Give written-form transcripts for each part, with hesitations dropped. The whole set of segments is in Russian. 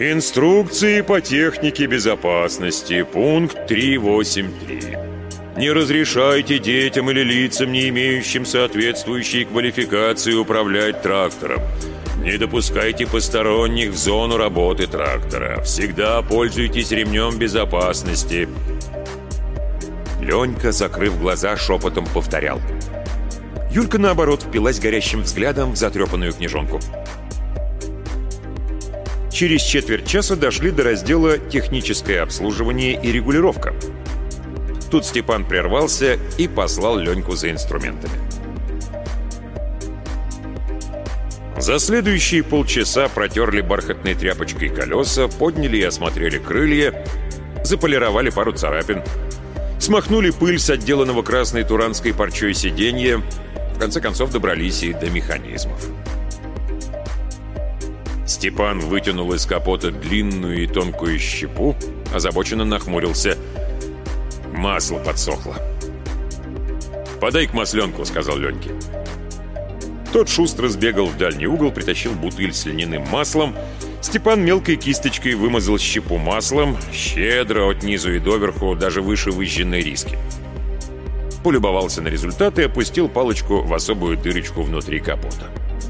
Инструкции по технике безопасности. Пункт 3.8.3. Не разрешайте детям или лицам, не имеющим соответствующей квалификации, управлять трактором. Не допускайте посторонних в зону работы трактора. Всегда пользуйтесь ремнем безопасности. Ленька, закрыв глаза, шепотом повторял. Юлька, наоборот, впилась горящим взглядом в затрепанную книжонку. Через четверть часа дошли до раздела «Техническое обслуживание и регулировка». Тут Степан прервался и послал Леньку за инструментами. За следующие полчаса протерли бархатной тряпочкой колеса, подняли и осмотрели крылья, заполировали пару царапин, смахнули пыль с отделанного красной туранской парчой сиденья, в конце концов добрались и до механизмов. Степан вытянул из капота длинную и тонкую щепу, озабоченно нахмурился. Масло подсохло. «Подай-ка масленку», — сказал Леньке. Тот шустро сбегал в дальний угол, притащил бутыль с льняным маслом. Степан мелкой кисточкой вымазал щепу маслом, щедро от низу и доверху, даже выше выжженной риски. Полюбовался на результат и опустил палочку в особую дырочку внутри капота.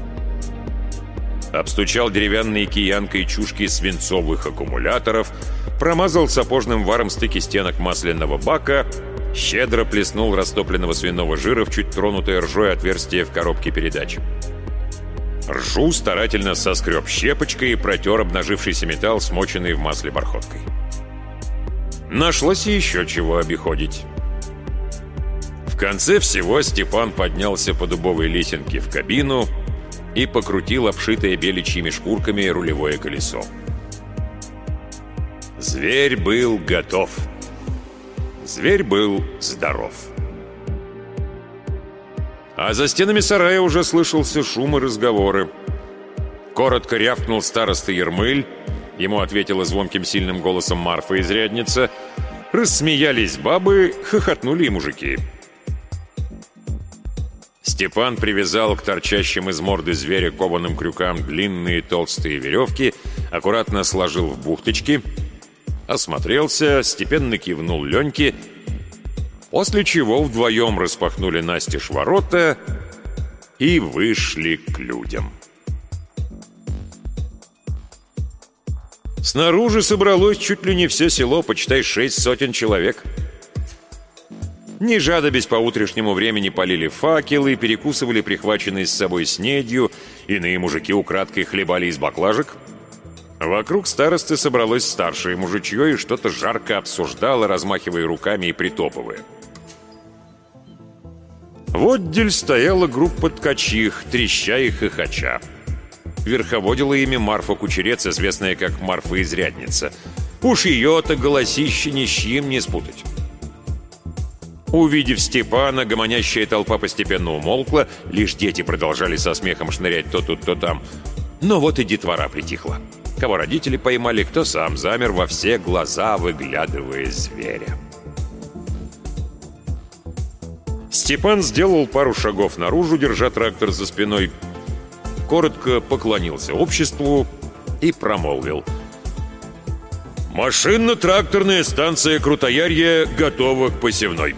Обстучал деревянной киянкой чушки свинцовых аккумуляторов, промазал сапожным варом стыки стенок масляного бака, щедро плеснул растопленного свиного жира в чуть тронутое ржой отверстие в коробке передач. Ржу старательно соскреб щепочкой и протер обнажившийся металл, смоченный в масле бархоткой. Нашлось еще чего обиходить. В конце всего Степан поднялся по дубовой лесенке в кабину и покрутил обшитое беличьими шкурками рулевое колесо. Зверь был готов. Зверь был здоров. А за стенами сарая уже слышался шум и разговоры. Коротко рявкнул староста Ермыль. Ему ответила звонким сильным голосом Марфа-изрядница. Рассмеялись бабы, хохотнули и мужики. Степан привязал к торчащим из морды зверя кованым крюкам длинные толстые веревки, аккуратно сложил в бухточки, осмотрелся, степенно кивнул Леньке, после чего вдвоем распахнули настежь ворота и вышли к людям. Снаружи собралось чуть ли не все село, почитай 6 сотен человек. Не жадобясь по утрешнему времени полили факелы, перекусывали прихваченные с собой снедью, иные мужики украдкой хлебали из баклажек. Вокруг старосты собралось старшее мужичье и что-то жарко обсуждало, размахивая руками и притопывая. В отдель стояла группа ткачих, треща и хохоча. Верховодила ими Марфа Кучерец, известная как Марфа-изрядница. Уж ее-то голосище ни с чьим не спутать. Увидев Степана, гомонящая толпа постепенно умолкла, лишь дети продолжали со смехом шнырять то тут, то там. Но вот и детвора притихла. Кого родители поймали, кто сам замер во все глаза, выглядывая зверя. Степан сделал пару шагов наружу, держа трактор за спиной, коротко поклонился обществу и промолвил: «Машинно-тракторная станция Крутоярье готова к посевной».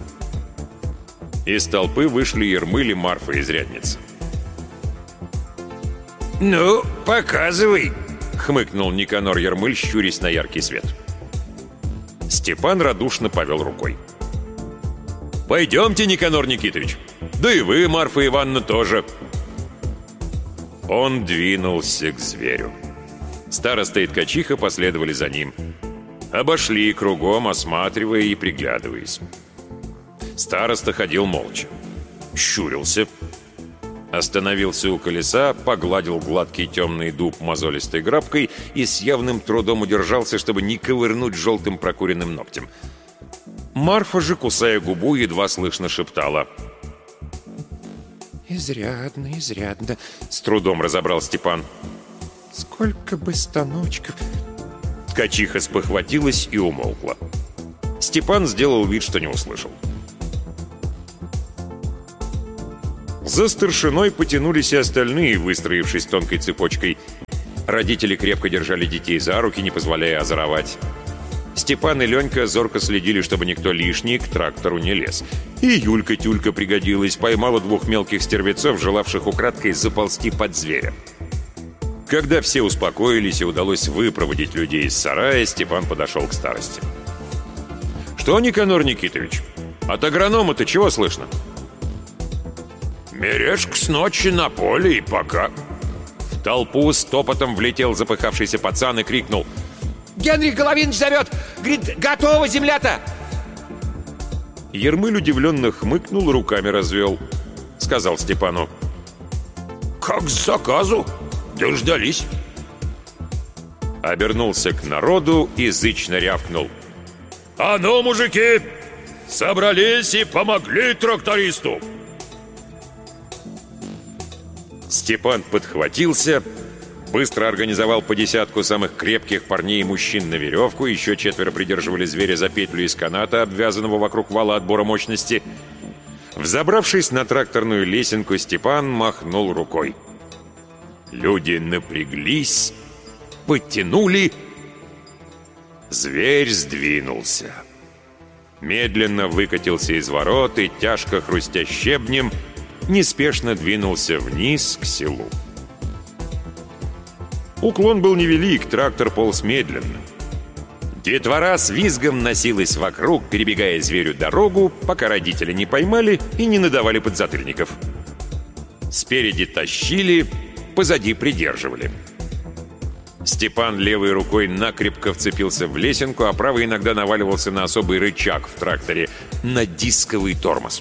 Из толпы вышли Ермыль и Марфа-изрядница. «Ну, показывай», — хмыкнул Никанор Ермыль, щурясь на яркий свет. Степан радушно повел рукой. «Пойдемте, Никанор Никитович. Да и вы, Марфа Ивановна, тоже». Он двинулся к зверю. Староста и ткачиха последовали за ним. Обошли кругом, осматривая и приглядываясь. Староста ходил молча. Щурился. Остановился у колеса, погладил гладкий темный дуб мозолистой грабкой и с явным трудом удержался, чтобы не ковырнуть желтым прокуренным ногтем. Марфа же, кусая губу, едва слышно шептала: «Изрядно, изрядно», — с трудом разобрал Степан. «Сколько бы станочков...» Ткачиха спохватилась и умолкла. Степан сделал вид, что не услышал. За старшиной потянулись и остальные, выстроившись тонкой цепочкой. Родители крепко держали детей за руки, не позволяя озоровать. Степан и Ленька зорко следили, чтобы никто лишний к трактору не лез. И Юлька-тюлька пригодилась, поймала 2 мелких стервецов, желавших украдкой заползти под зверя. Когда все успокоились и удалось выпроводить людей из сарая, Степан подошел к старости. «Что, Никанор Никитович, от агронома-то чего слышно?» Мережка с ночи на поле и пока. В толпу с топотом влетел запыхавшийся пацан и крикнул: «Генрих Головинович зовет! Говорит, готова земля-то!» Ермыль удивленно хмыкнул, руками развел. Сказал Степану: Как с заказу, дождались. Обернулся к народу и зычно рявкнул: А ну, мужики, собрались и помогли трактористу. Степан подхватился, быстро организовал по 10 самых крепких парней и мужчин на веревку, еще 4 придерживали зверя за петлю из каната, обвязанного вокруг вала отбора мощности. Взобравшись на тракторную лесенку, Степан махнул рукой. Люди напряглись, подтянули. Зверь сдвинулся. Медленно выкатился из ворот и, тяжко хрустя щебнем, неспешно двинулся вниз к селу. Уклон был невелик, трактор полз медленно. Детвора с визгом носилась вокруг, перебегая зверю дорогу, пока родители не поймали и не надавали подзатыльников. Спереди тащили, позади придерживали. Степан левой рукой накрепко вцепился в лесенку, а правой иногда наваливался на особый рычаг в тракторе, на дисковый тормоз.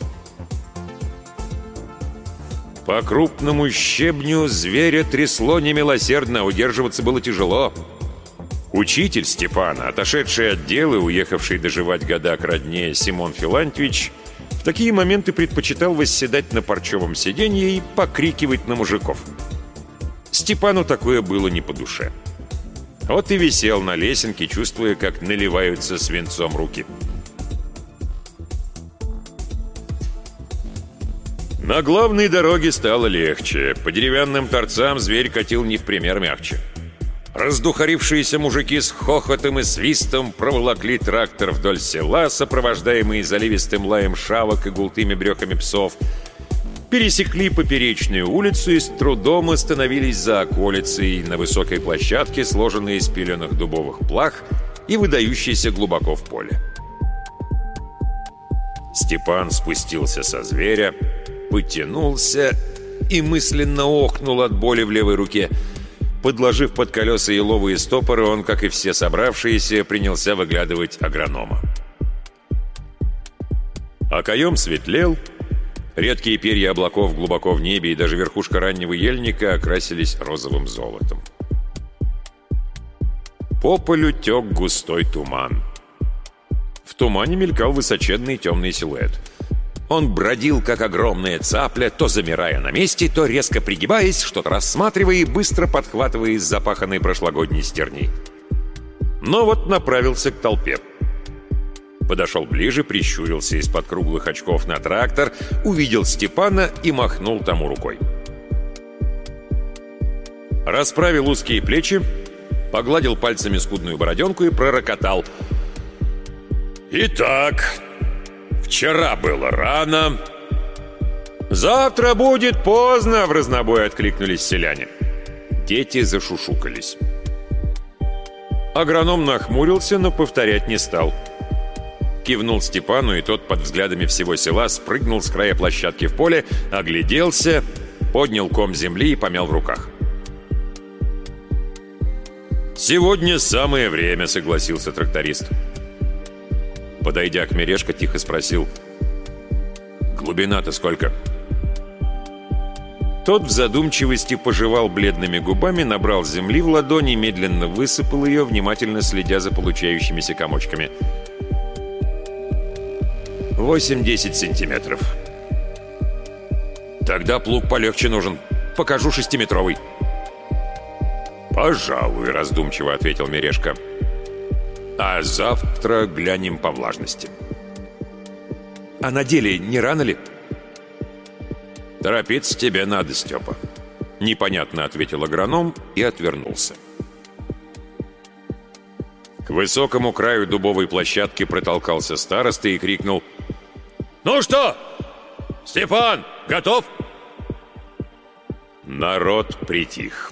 По крупному щебню зверя трясло немилосердно, удерживаться было тяжело. Учитель Степана, отошедший от дел и уехавший доживать года к родне Симон Филантьевич, в такие моменты предпочитал восседать на парчевом сиденье и покрикивать на мужиков. Степану такое было не по душе. Вот и висел на лесенке, чувствуя, как наливаются свинцом руки. На главной дороге стало легче. По деревянным торцам зверь катил не в пример мягче. Раздухарившиеся мужики с хохотом и свистом проволокли трактор вдоль села, сопровождаемые заливистым лаем шавок и гултыми брёками псов. Пересекли поперечную улицу и с трудом остановились за околицей на высокой площадке, сложенной из пиленных дубовых плах и выдающейся глубоко в поле. Степан спустился со зверя, потянулся и мысленно охнул от боли в левой руке. Подложив под колеса еловые стопоры, он, как и все собравшиеся, принялся выглядывать агронома. Окоем светлел, редкие перья облаков глубоко в небе и даже верхушка раннего ельника окрасились розовым золотом. По полю тек густой туман. В тумане мелькал высоченный темный силуэт. Он бродил, как огромная цапля, то замирая на месте, то резко пригибаясь, что-то рассматривая и быстро подхватывая из запаханной прошлогодней стерни. Но вот направился к толпе. Подошел ближе, прищурился из-под круглых очков на трактор, увидел Степана и махнул тому рукой. Расправил узкие плечи, погладил пальцами скудную бороденку и пророкотал: «Итак, вчера было рано, завтра будет поздно!» — в разнобой откликнулись селяне. Дети зашушукались. Агроном нахмурился, но повторять не стал. Кивнул Степану, и тот под взглядами всего села спрыгнул с края площадки в поле, огляделся, поднял ком земли и помял в руках. «Сегодня самое время», — согласился тракторист. Подойдя к Мережко, тихо спросил: «Глубина-то сколько?» Тот в задумчивости пожевал бледными губами, набрал земли в ладони, медленно высыпал ее, внимательно следя за получающимися комочками. 8-10 сантиметров. Тогда плуг полегче нужен. Покажу 6-метровый. «Пожалуй», — раздумчиво ответил Мережко. «А завтра глянем по влажности». «А на деле не рано ли?» «Торопиться тебе надо, Степа. непонятно ответил агроном и отвернулся. К высокому краю дубовой площадки протолкался староста и крикнул: «Ну что, Степан, готов?» Народ притих.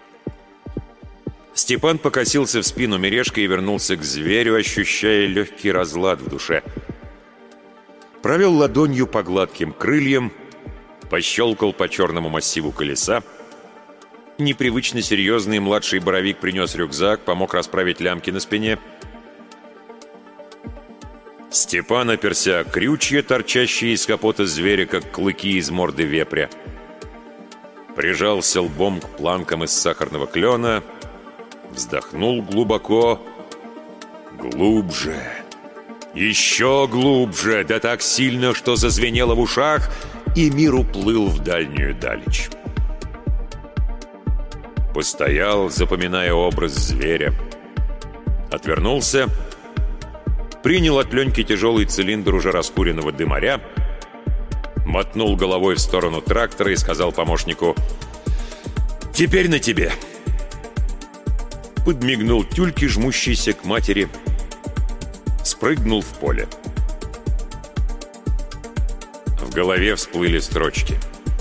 Степан покосился в спину Мережка и вернулся к зверю, ощущая легкий разлад в душе. Провел ладонью по гладким крыльям, пощелкал по черному массиву колеса. Непривычно серьезный младший боровик принес рюкзак, помог расправить лямки на спине. Степан оперся о крючья, торчащие из капота зверя, как клыки из морды вепря. Прижался лбом к планкам из сахарного клена, вздохнул глубоко, глубже, еще глубже, да так сильно, что зазвенело в ушах, и мир уплыл в дальнюю далечь. Постоял, запоминая образ зверя. Отвернулся, принял от Леньки тяжелый цилиндр уже раскуренного дымаря, мотнул головой в сторону трактора и сказал помощнику: «Теперь на тебе». Подмигнул Тюльке, жмущейся к матери, спрыгнул в поле. В голове всплыли строчки.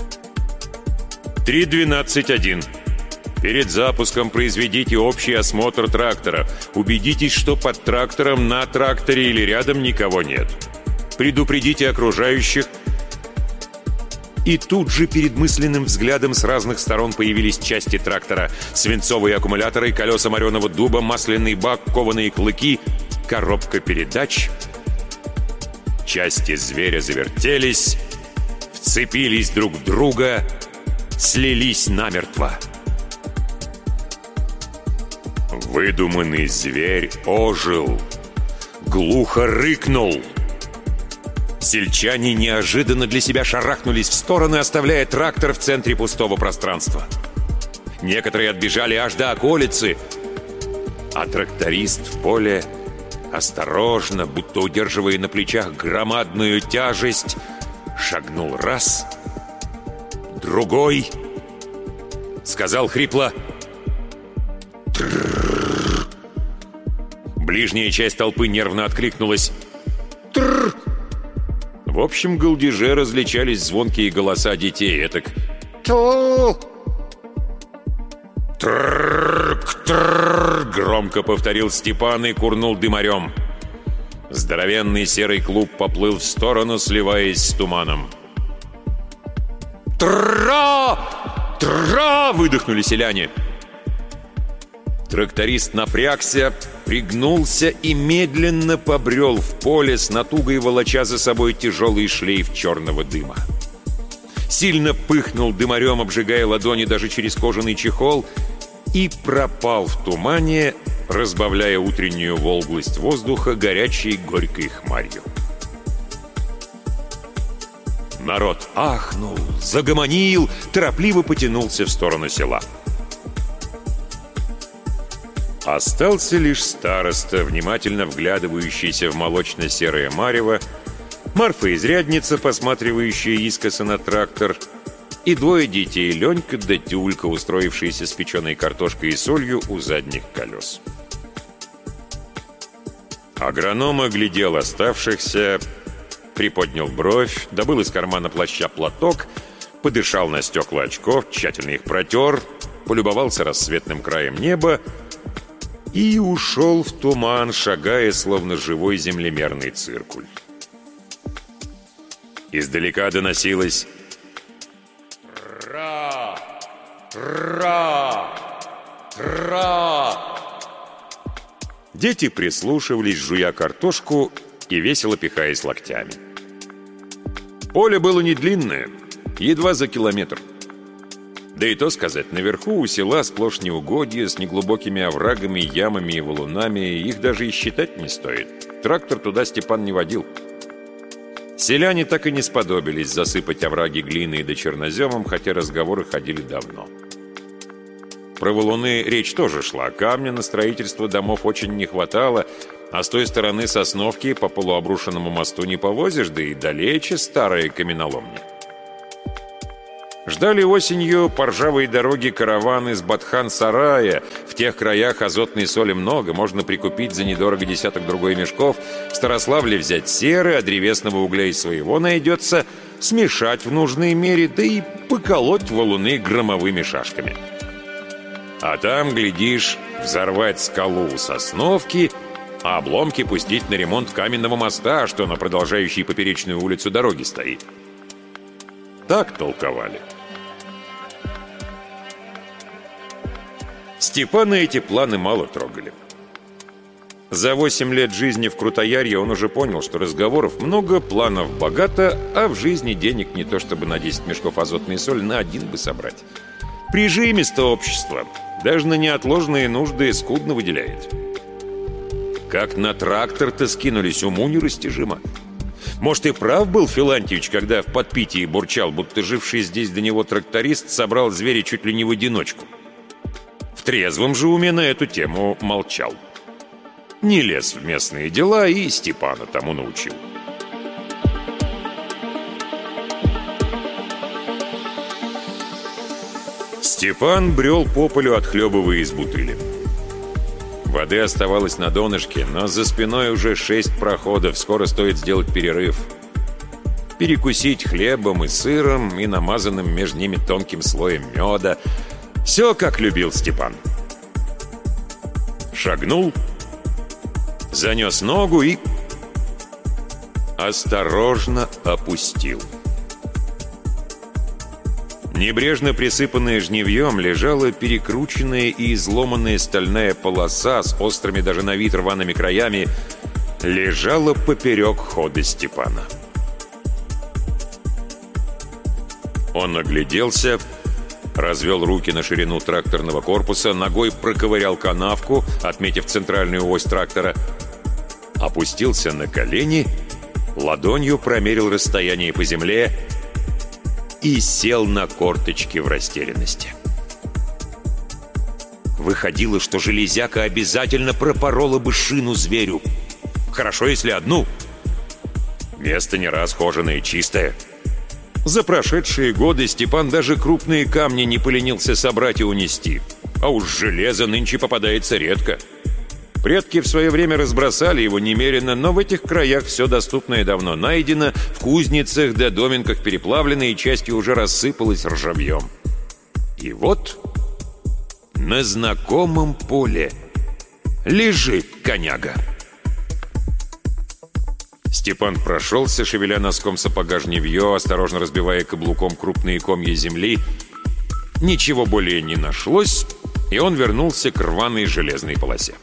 3.12.1. Перед запуском произведите общий осмотр трактора. Убедитесь, что под трактором, на тракторе или рядом никого нет. Предупредите окружающих. И тут же перед мысленным взглядом с разных сторон появились части трактора: свинцовые аккумуляторы, колеса мореного дуба, масляный бак, кованые клыки, коробка передач. Части зверя завертелись, вцепились друг в друга, слились намертво. Выдуманный зверь ожил, глухо рыкнул. Сельчане неожиданно для себя шарахнулись в стороны, оставляя трактор в центре пустого пространства. Некоторые отбежали аж до околицы, а тракторист в поле осторожно, будто удерживая на плечах громадную тяжесть, шагнул раз, другой, сказал хрипло: «Трррррр». Ближняя часть толпы нервно откликнулась: «Тррррр». В общем галдеже различались звонкие голоса детей, этак: «Ту!» «Трррррр!» — громко повторил Степан и курнул дымарем. Здоровенный серый клуб поплыл в сторону, сливаясь с туманом. «Тра! Тра!» — выдохнули селяне. Тракторист напрягся, пригнулся и медленно побрел в поле, с натугой волоча за собой тяжелый шлейф черного дыма. Сильно пыхнул дымарем, обжигая ладони даже через кожаный чехол, и пропал в тумане, разбавляя утреннюю волглость воздуха горячей горькой хмарью. Народ ахнул, загомонил, торопливо потянулся в сторону села. Остался лишь староста, внимательно вглядывающийся в молочно-серое марево, Марфа-изрядница, посматривающая искоса на трактор, и двое детей, Ленька да Тюлька, устроившиеся с печеной картошкой и солью у задних колес. Агроном оглядел оставшихся, приподнял бровь, добыл из кармана плаща платок, подышал на стекла очков, тщательно их протер, полюбовался рассветным краем неба и ушел в туман, шагая, словно живой землемерный циркуль. Издалека доносилось: «Тра! Тра! Тра!» Дети прислушивались, жуя картошку и весело пихаясь локтями. Поле было не длинное, едва за километр. Да и то сказать, наверху у села сплошь неугодья с неглубокими оврагами, ямами и валунами, их даже и считать не стоит. Трактор туда Степан не водил. Селяне так и не сподобились засыпать овраги глиной да черноземом, хотя разговоры ходили давно. Про валуны речь тоже шла. Камня на строительство домов очень не хватало, а с той стороны Сосновки по полуобрушенному мосту не повозишь, да и далече старые каменоломни. Ждали осенью по ржавой дороге караван из Батхан-Сарая. В тех краях азотной соли много, можно прикупить за недорого десяток-другой мешков. В Старославле взять серы, а древесного угля и своего найдется, смешать в нужной мере, да и поколоть валуны громовыми шашками. А там, глядишь, взорвать скалу у Сосновки, а обломки пустить на ремонт каменного моста, что на продолжающей поперечную улицу дороги стоит. Так толковали. Степана эти планы мало трогали. За 8 лет жизни в Крутоярье он уже понял, что разговоров много, планов богато, а в жизни денег не то чтобы на 10 мешков азотной соли, на один бы собрать. Прижимистое общество, даже на неотложные нужды скудно выделяет. Как на трактор-то скинулись, уму нерастяжимо. Может, и прав был Филантьевич, когда в подпитии бурчал, будто живший здесь до него тракторист собрал зверя чуть ли не в одиночку. В трезвом же уме на эту тему молчал. Не лез в местные дела и Степана тому научил. Степан брел по полю, отхлебывая из бутыли. Воды оставалось на донышке, но за спиной уже 6 проходов, скоро стоит сделать перерыв. Перекусить хлебом и сыром, и намазанным между ними тонким слоем меда. Все, как любил Степан. Шагнул, занес ногу и осторожно опустил. Небрежно присыпанная жнивьем лежала перекрученная и изломанная стальная полоса с острыми даже на вид рваными краями, лежала поперек хода Степана. Он огляделся, развел руки на ширину тракторного корпуса, ногой проковырял канавку, отметив центральную ось трактора, опустился на колени, ладонью промерил расстояние по земле и сел на корточки в растерянности. Выходило, что железяка обязательно пропорола бы шину зверю. Хорошо, если одну. Место не расхоженное и чистое. За прошедшие годы Степан даже крупные камни не поленился собрать и унести. А уж железо нынче попадается редко. Предки в свое время разбросали его немерено, но в этих краях все доступное давно найдено, в кузницах да доминках переплавлено и частью уже рассыпалось ржавьем. И вот на знакомом поле лежит коняга. Степан прошелся, шевеля носком сапога жнивье, осторожно разбивая каблуком крупные комья земли. Ничего более не нашлось, и он вернулся к рваной железной полосе.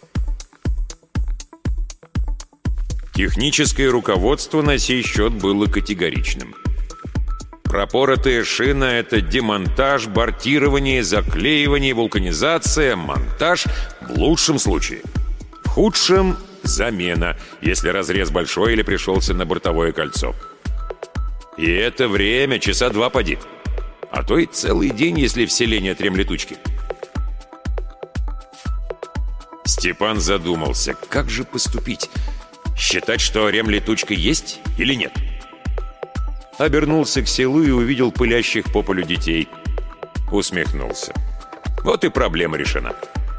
Техническое руководство на сей счет было категоричным. Пропоротая шина — это демонтаж, бортирование, заклеивание, вулканизация, монтаж в лучшем случае. В худшем — замена, если разрез большой или пришелся на бортовое кольцо. И это время часа 2 поди. А то и целый день, если в селе нет ремлетучки. Степан задумался, как же поступить? Считать, что ремлетучка есть или нет? Обернулся к селу и увидел пылящих по полю детей. Усмехнулся. Вот и проблема решена.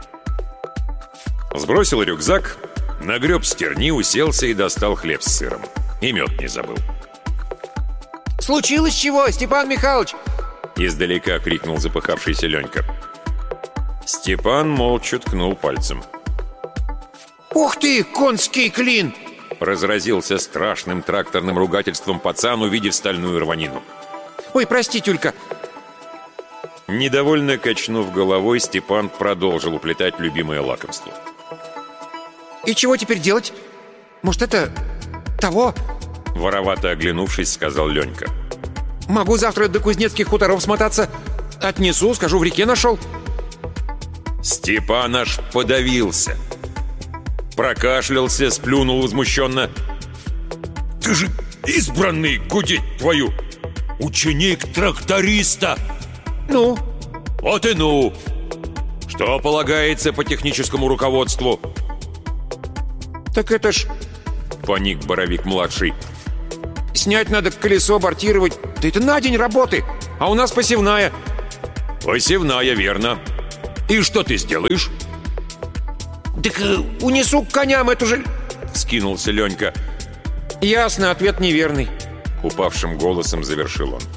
Сбросил рюкзак, нагреб стерни, уселся и достал хлеб с сыром. И мед не забыл. Случилось чего, Степан Михайлович? Издалека крикнул запыхавшийся Ленька. Степан молча ткнул пальцем. Ух ты, конский клин! Разразился страшным тракторным ругательством пацан, увидев стальную рванину. Ой, прости, Тюлька. Недовольно качнув головой, Степан продолжил уплетать любимое лакомство. И чего теперь делать? Может, это... того? Воровато оглянувшись, сказал Ленька. Могу завтра до Кузнецких хуторов смотаться. Отнесу, скажу, в реке нашел. Степан аж подавился. Прокашлялся, сплюнул возмущенно. «Ты же избранный, гудеть твою! Ученик тракториста!» Ну? «Вот и ну! Что полагается по техническому руководству?» Так это ж... Поник Боровик-младший. Снять надо колесо, бортировать. Да это на день работы. А у нас посевная. Посевная, верно. И что ты сделаешь? Так унесу к коням эту же... Вскинулся Ленька. Ясно, ответ неверный. Упавшим голосом завершил он.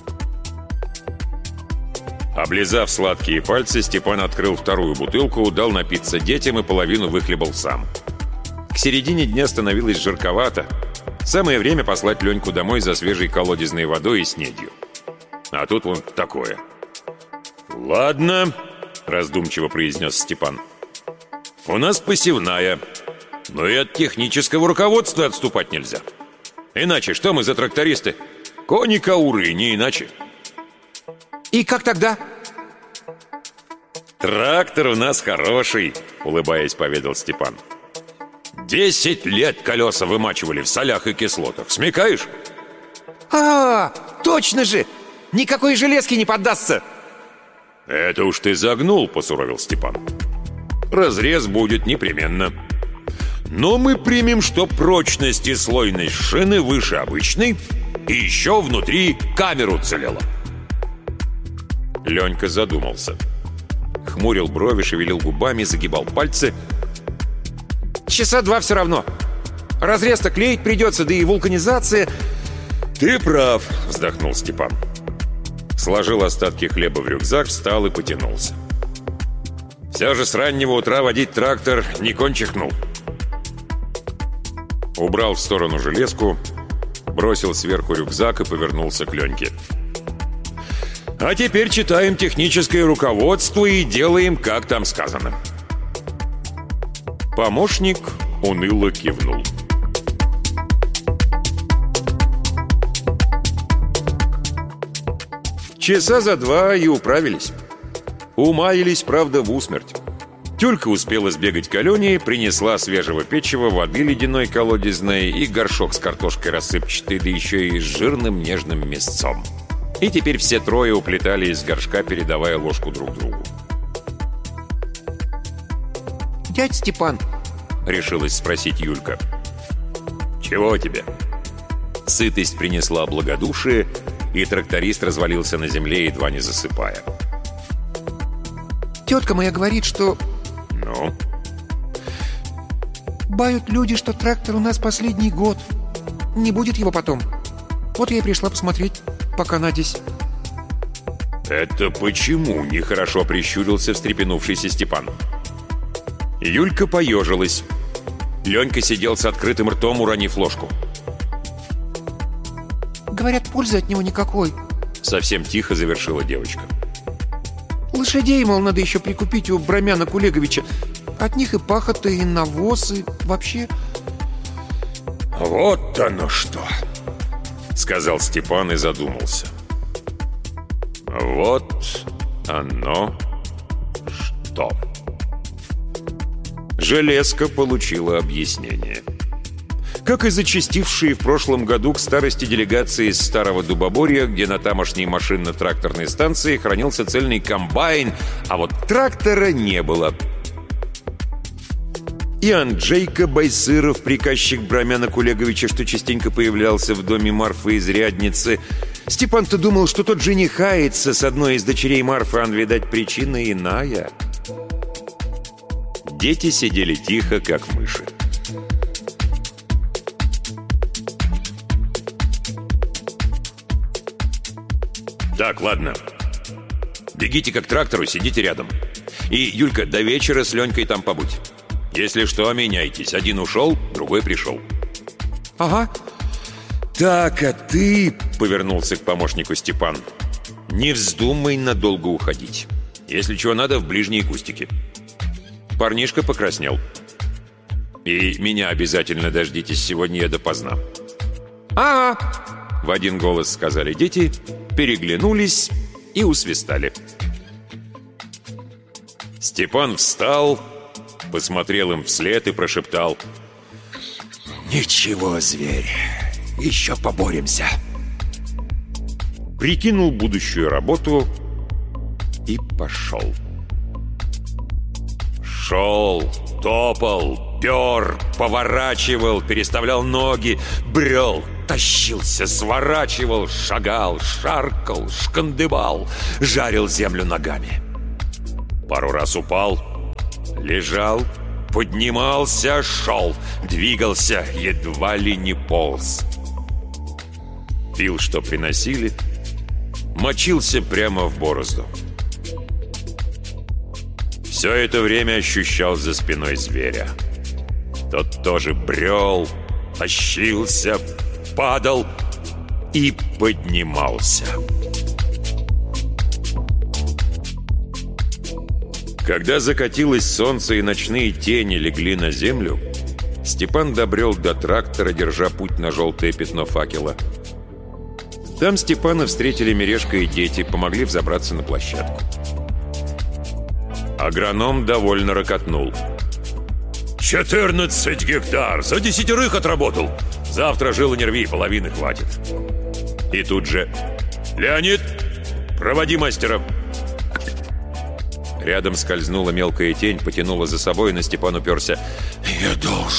Облизав сладкие пальцы, Степан открыл вторую бутылку, дал напиться детям и половину выхлебал сам. К середине дня становилось жарковато. Самое время послать Леньку домой за свежей колодезной водой и снедью. А тут вон такое. «Ладно», — раздумчиво произнес Степан. «У нас посевная, но и от технического руководства отступать нельзя. Иначе что мы за трактористы? Кони-кауры, не иначе». И как тогда? «Трактор у нас хороший», — улыбаясь, поведал Степан. 10 лет колеса вымачивали в солях и кислотах. Смекаешь? Точно же! Никакой железки не поддастся! Это уж ты загнул, посуровил Степан. Разрез будет непременно. Но мы примем, что прочность и слойность шины выше обычной, и еще внутри камера уцелела. Ленька задумался. Хмурил брови, шевелил губами, загибал пальцы. Часа 2 все равно. Разрез-то клеить придется, да и вулканизация. Ты прав, вздохнул Степан. Сложил остатки хлеба в рюкзак, встал и потянулся. Все же с раннего утра водить трактор не конь чихнул. Убрал в сторону железку, бросил сверху рюкзак и повернулся к Леньке. А теперь читаем техническое руководство и делаем, как там сказано. Помощник уныло кивнул. Часа за 2 и управились. Умаялись, правда, в усмерть. Тюлька успела сбегать к Алене, принесла свежего печива, воды ледяной колодезной и горшок с картошкой рассыпчатой, да еще и с жирным нежным мясцом. И теперь все трое уплетали из горшка, передавая ложку друг другу. «Дядь Степан», — решилась спросить Юлька. «Чего тебе?» Сытость принесла благодушие, и тракторист развалился на земле, едва не засыпая. «Тетка моя говорит, что...» «Ну?» «Бают люди, что трактор у нас последний год. Не будет его потом. Вот я и пришла посмотреть, пока надесь». «Это почему?» — нехорошо прищурился встрепенувшийся Степан. Юлька поежилась. Ленька сидел с открытым ртом, уронив ложку. «Говорят, пользы от него никакой», — совсем тихо завершила девочка. «Лошадей, мол, надо еще прикупить у Брамяна Кулеговича. От них и пахота, и навоз, и вообще...» «Вот оно что!» — сказал Степан и задумался. «Вот оно что!» Железка получила объяснение. Как и зачастившие в прошлом году к старости делегации из Старого Дубоборья, где на тамошней машинно-тракторной станции хранился цельный комбайн, а вот трактора не было. И Анджейка Байсыров, приказчик Брамяна Кулеговича, что частенько появлялся в доме Марфы Изрядницы. Степан-то думал, что тот женихается с одной из дочерей Марфы, ан, видать, причина иная. Дети сидели тихо, как мыши. «Так, ладно. Бегите как к трактору, сидите рядом. И, Юлька, до вечера с Ленькой там побудь. Если что, меняйтесь. Один ушел, другой пришел». «Ага». «Так, а ты...» — повернулся к помощнику Степан. «Не вздумай надолго уходить. Если чего надо, в ближние кустики». Парнишка покраснел. «И меня обязательно дождитесь, сегодня я допоздна». «Ага», — в один голос сказали дети, переглянулись и усвистали. Степан встал, посмотрел им вслед и прошептал: «Ничего, зверь, еще поборемся». Прикинул будущую работу и пошел. Шел, топал, пер, поворачивал, переставлял ноги, брел, тащился, сворачивал, шагал, шаркал, шкандыбал, жарил землю ногами. Пару раз упал, лежал, поднимался, шел, двигался, едва ли не полз. Пил, что приносили, мочился прямо в борозду. Все это время ощущал за спиной зверя. Тот тоже брел, тащился, падал и поднимался. Когда закатилось солнце и ночные тени легли на землю, Степан добрел до трактора, держа путь на желтое пятно факела. Там Степана встретили Мережка и дети, помогли взобраться на площадку. Агроном довольно рокотнул. 14 гектар! За 10 отработал! Завтра жило не рви, половины хватит. И тут же: Леонид, проводи мастера. рядом скользнула мелкая тень, потянула за собой, и на Степан уперся. «Я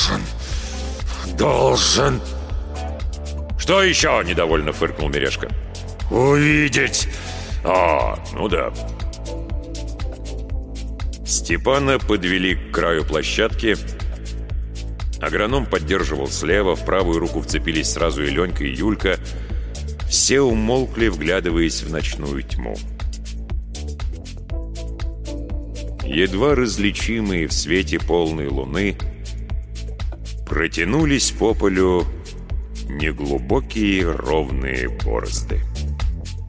должен...» «Что еще?» — недовольно фыркнул Мережка. «Увидеть!» Ну да». Степана подвели к краю площадки. Агроном поддерживал слева, в правую руку вцепились сразу и Ленька, и Юлька. Все умолкли, вглядываясь в ночную тьму. Едва различимые в свете полной луны протянулись по полю неглубокие ровные борозды.